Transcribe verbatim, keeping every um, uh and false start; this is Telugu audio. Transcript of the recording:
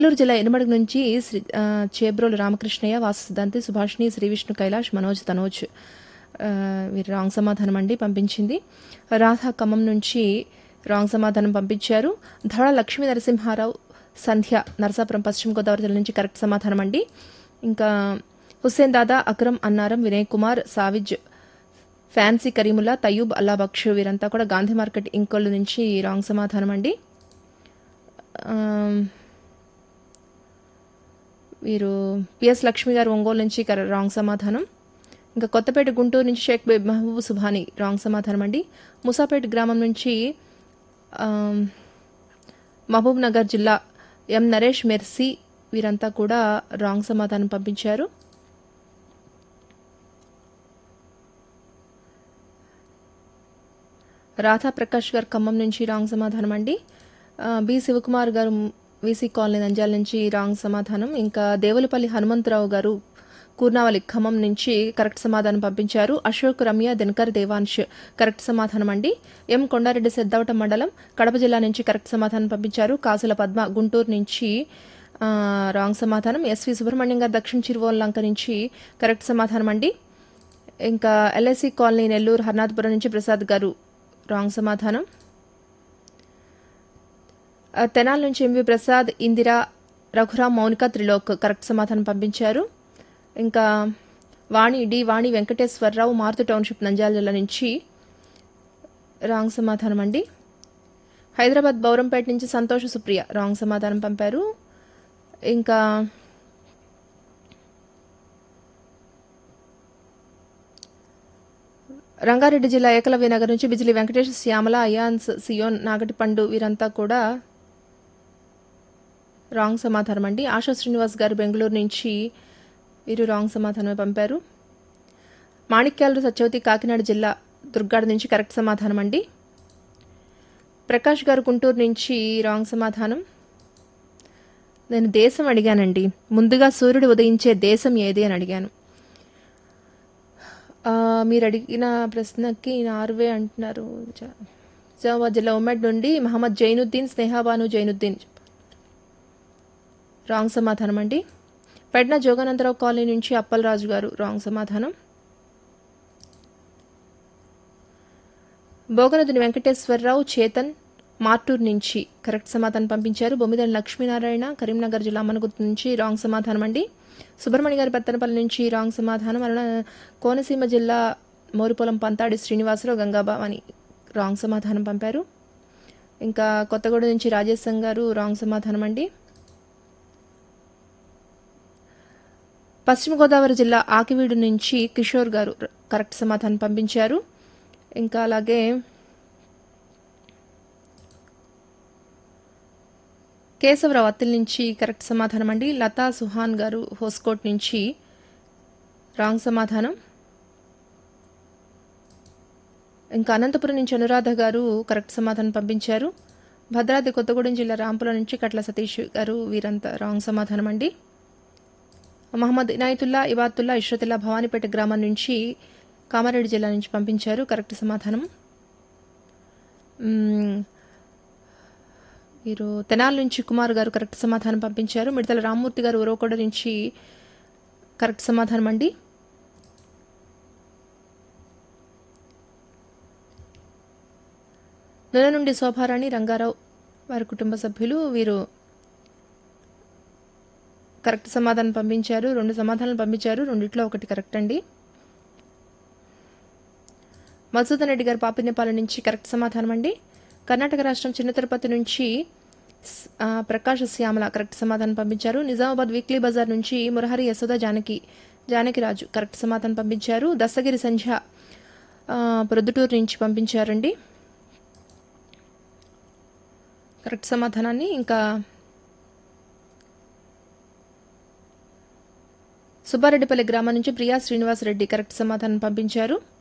నెల్లూరు జిల్లా ఎనమడుగు నుంచి శ్రీ ఆహ్, చేబ్రోలు రామకృష్ణయ్య, వాసు సిద్ధాంతి, సుభాషిణి, శ్రీ విష్ణు కైలాష్, మనోజ్, తనోజ్ ఆహ్, వీరు రాంగ్ సమాధానం అండి పంపించింది. రాధా ఖమ్మం నుంచి రాంగ్ సమాధానం పంపించారు. ధడ లక్ష్మీ నరసింహారావు, సంధ్య నరసాపురం పశ్చిమ గోదావరి జిల్లా నుంచి కరెక్ట్ సమాధానం అండి. ఇంకా హుస్సేన్ దాదా, అక్రమ్ అన్నారం, వినయ్ కుమార్, సావిజ్, ఫ్యాన్సీ కరీముల్లా, తయ్యూబ్, అల్లా బక్ష్ వీరంతా కూడా గాంధీ మార్కెట్ ఇంకోళ్ళు నుంచి రాంగ్ సమాధానం అండి. ఆమ్, వీరు పిఎస్ లక్ష్మి గారు ఒంగోలు నుంచి కర- రాంగ్ సమాధానం. ఇంకా కొత్తపేట గుంటూరు నుంచి షేక్ బే- మహబూబ్ సుభాని రాంగ్ సమాధానం అండి. ముసాపేట గ్రామం నుంచి ఆమ్, మహబూబ్ నగర్ జిల్లా ఎం నరేష్, మెర్సీ వీరంతా కూడా రాంగ్ సమాధానం పంపించారు. రాధా ప్రకాష్ గారు ఖమ్మం నుంచి రాంగ్ సమాధానం అండి. ఆ, బి శివకుమార్ గారు వీసీ కాలనీ నంద్యాల నుంచి రాంగ్ సమాధానం. ఇంకా దేవులపల్లి హనుమంతరావు గారు కూర్నావలి ఖమ్మం నుంచి కరెక్ట్ సమాధానం పంపించారు. అశోక్, రమ్య, దినకర్, దేవాంశ్ కరెక్ట్ సమాధానం అండి. ఎం కొండారెడ్డి సిద్ధవటం మండలం కడప జిల్లా నుంచి కరెక్ట్ సమాధానం పంపించారు. కాసుల పద్మ గుంటూరు నుంచి ఆ, రాంగ్ సమాధానం. ఎస్వి సుబ్రహ్మణ్యం గారు దక్షిణ చిరువోల్ లంక నుంచి కరెక్ట్ సమాధానం అండి. ఇంకా ఎల్ఐసి కాలనీ నెల్లూరు హర్నాథపురం నుంచి ప్రసాద్ గారు రాంగ్ సమాధానం. ఆ, తెనాల నుంచి ఎంవి ప్రసాద్, ఇందిరా, రఘురామ్, మౌనిక, త్రిలోక్ కరెక్ట్ సమాధానం పంపించారు. ఇంకా వాణి డి వాణి వెంకటేశ్వరరావు, మారుతి టౌన్షిప్ నంద్యాల జిల్లా నుంచి రాంగ్ సమాధానం అండి. హైదరాబాద్ బౌరంపేట నుంచి సంతోష్, సుప్రియ రాంగ్ సమాధానం పంపారు. ఇంకా రంగారెడ్డి జిల్లా ఏకలవ్య నగర్ నుంచి బిజిలి వెంకటేష్, శ్యామల, అయాన్స్, సియోన్, నాగటిపండు వీరంతా కూడా రాంగ్ సమాధానం అండి. ఆశా శ్రీనివాస్ గారు బెంగళూరు నుంచి వీరు రాంగ్ సమాధానం పంపారు. మాణిక్యాలు సత్యవతి కాకినాడ జిల్లా దుర్గాడ నుంచి కరెక్ట్ సమాధానం అండి. ప్రకాష్ గారు గుంటూరు నుంచి రాంగ్ సమాధానం. నేను దేశం అడిగానండి, ముందుగా సూర్యుడు ఉదయించే దేశం ఏది అని అడిగాను. ఆ, మీరు అడిగిన ప్రశ్నకి నార్వే అంటున్నారు. జా- నిజామాబాద్ జిల్లా ఉమ్మడి నుండి మహమ్మద్ జైనుద్దీన్, స్నేహాబాను జైనుద్దీన్ రాంగ్ సమాధానం అండి. పెడ్న జోగానందరావు కాలనీ నుంచి అప్పలరాజు గారు రాంగ్ సమాధానం. బోగనదుని వెంకటేశ్వరరావు, చేతన్ మార్టూర్ నుంచి కరెక్ట్ సమాధానం పంపించారు. బొమ్మిదని లక్ష్మీనారాయణ, కరీంనగర్ జిల్లా అమ్మనగుర్తు నుంచి రాంగ్ సమాధానం అండి. సుబ్రహ్మణ్య గారి పెత్తనపల్లి నుంచి రాంగ్ సమాధానం. అరుణ కోనసీమ జిల్లా మోరుపొలం పంతాడి శ్రీనివాసరావు, గంగాభవాని రాంగ్ సమాధానం పంపారు. ఇంకా కొత్తగూడ నుంచి రాజేశం గారు రాంగ్ సమాధానం అండి. పశ్చిమ గోదావరి జిల్లా ఆకివీడు నుంచి కిషోర్ గారు కరెక్ట్ సమాధానం పంపించారు. ఇంకా అలాగే కేశవరావు అత్తిల్ నుంచి కరెక్ట్ సమాధానం అండి. లతా సుహాన్ గారు హోస్కోట్ నుంచి రాంగ్ సమాధానం. ఇంకా అనంతపురం నుంచి అనురాధ గారు కరెక్ట్ సమాధానం పంపించారు. భద్రాద్రి కొత్తగూడెం జిల్లా రాంపుల నుంచి కట్ల సతీష్ గారు వీరంతా రాంగ్ సమాధానం అండి. మహమ్మద్ ఇనాయతుల్లా, ఇబాతుల్లా, ఇష్రతుల్లా భవానీపేట గ్రామం నుంచి కామారెడ్డి జిల్లా నుంచి పంపించారు కరెక్ట్ సమాధానం. మ్మ్, వీరు తెనాల నుంచి కుమార్ గారు కరెక్ట్ సమాధానం పంపించారు. మిడతల రామ్మూర్తి గారు ఉరవకొండ నుంచి కరెక్ట్ సమాధానం అండి. నూనె నుండి శోభారాణి, రంగారావు వారి కుటుంబ సభ్యులు వీరు కరెక్ట్ సమాధానం పంపించారు. రెండు సమాధానాలు పంపించారు, రెండిట్లో ఒకటి కరెక్ట్ అండి. మధుసూదన్ రెడ్డి గారు పాపినేపాలెం నుంచి కరెక్ట్ సమాధానం అండి. కర్ణాటక రాష్ట్రం చిన్న తిరుపతి నుంచి స్- ఆ, ప్రకాష్ శ్యామల కరెక్ట్ సమాధానం పంపించారు. నిజామాబాద్ వీక్లీ బజార్ నుంచి మురహరి, యశోద, జానకి జానకి రాజు కరెక్ట్ సమాధానం పంపించారు. దస్తగిరి సంధ్య ఆ, ప్రొద్దుటూరు నుంచి పంపించారండి కరెక్ట్ సమాధానాన్ని. ఇంకా సుబ్బారెడ్డిపల్లి గ్రామం నుంచి ప్రియా శ్రీనివాస్ రెడ్డి కరెక్ట్ సమాధానం పంపించారు.